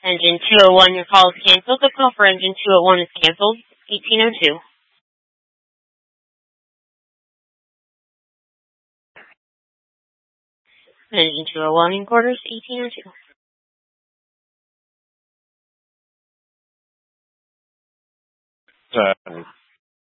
Engine 201, your call is canceled. The call for engine 201 is canceled. 1802. Engine 201 in quarters, 1802.